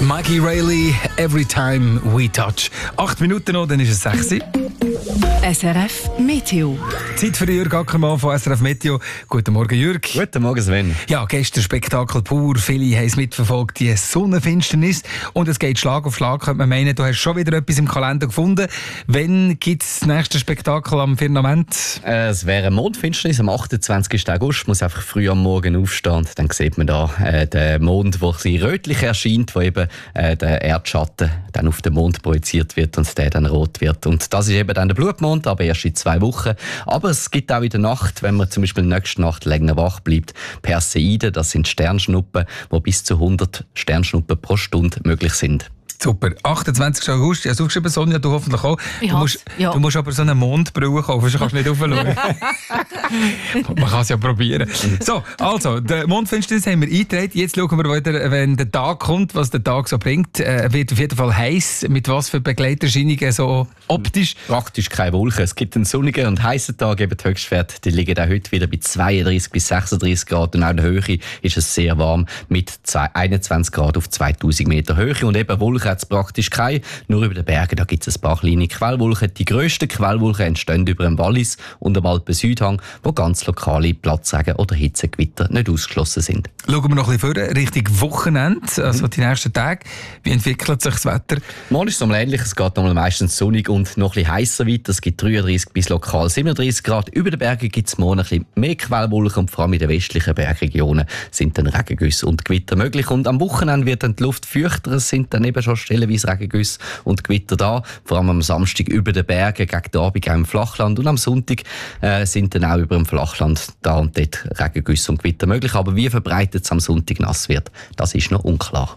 Mikey Rayleigh, Every Time We Touch. 8 Minuten noch, dann ist es 6 Uhr. SRF Meteo. Zeit für Jürg Ackermann von SRF Meteo. Guten Morgen, Jürg. Guten Morgen, Sven. Ja, gestern Spektakel pur. Viele haben es mitverfolgt, die Sonnenfinsternis. Und es geht Schlag auf Schlag, könnte man meinen. Du hast schon wieder etwas im Kalender gefunden. Wann gibt es das nächste Spektakel am Firmament? Es wäre eine Mondfinsternis am 28. August. Man muss einfach früh am Morgen aufstehen. Dann sieht man da den Mond, der rötlich erscheint, wo eben der Erdschatten dann auf den Mond projiziert wird und der dann rot wird. Und das ist eben dann der Blutmond, aber erst in 2 Wochen. Aber es gibt auch in der Nacht, wenn man zum Beispiel nächste Nacht länger wach bleibt, Perseiden, das sind Sternschnuppen, wo bis zu 100 Sternschnuppen pro Stunde möglich sind. Super. 28. August, ich habe es aufgeschrieben, Sonja, du hoffentlich auch. Du musst aber so eine Mondbrille kaufen, sonst kannst du nicht raufschauen. Man kann es ja probieren. So, also, die Mondfinsternis haben wir eingetragen. Jetzt schauen wir weiter, wenn der Tag kommt, was der Tag so bringt. Wird auf jeden Fall heiß. Mit was für Begleiterscheinungen so optisch? Praktisch keine Wolken. Es gibt einen sonnigen und heißen Tag. Eben die Höchstwerte, die liegen auch heute wieder bei 32 bis 36 Grad. Und auch in der Höhe ist es sehr warm mit 21 Grad auf 2000 Meter Höhe. Und eben Wolken hat es praktisch keine. Nur über den Bergen da gibt es ein paar kleine Quellwolken. Die grössten Quellwolken entstehen über dem Wallis und dem Alpen-Südhang, wo ganz lokale Platzregen oder Hitzegewitter nicht ausgeschlossen sind. Schauen wir noch ein bisschen vor, Richtung Wochenende, also die nächsten Tage. Wie entwickelt sich das Wetter? Morgen ist es einmal ähnlich. Es geht einmal meistens sonnig und noch ein bisschen heißer weiter. Es gibt 33 bis lokal 37 Grad. Über den Bergen gibt es morgen ein bisschen mehr Quellwolken und vor allem in den westlichen Bergregionen sind dann Regengüsse und Gewitter möglich. Und am Wochenende wird dann die Luft feuchter. Es sind dann eben schon stellenweise Regengüsse und Gewitter da. Vor allem am Samstag über den Bergen, gegen den Abend auch im Flachland. Und am Sonntag sind dann auch über dem Flachland da und dort Regengüsse und Gewitter möglich. Aber wie verbreitet es am Sonntag nass wird, das ist noch unklar.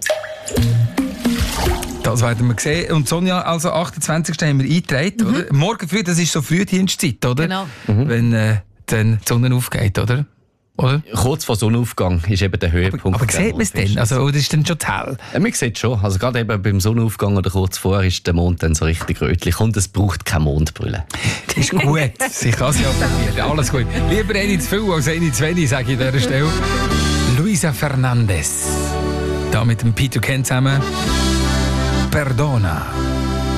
Das werden wir sehen. Und Sonja, also 28. haben wir eingetragen, oder? Morgen früh, das ist so Frühdienstzeit, oder? Genau. Wenn dann die Sonne aufgeht, oder? Kurz vor Sonnenaufgang ist eben der Höhepunkt. Aber sieht man es denn? Also, oder ist dann schon hell? Man sieht schon. Also gerade eben beim Sonnenaufgang oder kurz vorher ist der Mond dann so richtig rötlich und es braucht keine Mondbrille. Das ist gut. Ich kann es ja probieren. Alles gut. Lieber eine zu viel als eine zu wenig, sage ich an dieser Stelle. Luisa Fernandez. Da mit dem Peter Ken zusammen. Perdona.